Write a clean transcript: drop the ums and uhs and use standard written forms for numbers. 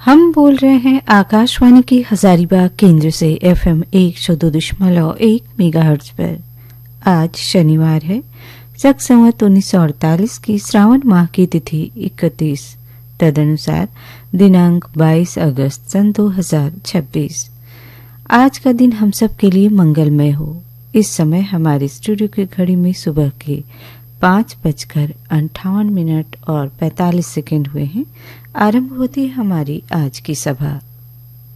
हम बोल रहे हैं आकाशवाणी की हजारीबाग केंद्र से FM 102.1 मेगाहर्ट्ज पर। आज शनिवार है, शक संवत 1948 की श्रावण माह की तिथि 31, तदनुसार दिनांक 22 अगस्त सन 2026। आज का दिन हम सब के लिए मंगलमय हो। इस समय हमारे स्टूडियो की घड़ी में सुबह के 5:58 और 45 सेकंड हुए हैं। आरंभ होती है हमारी आज की सभा।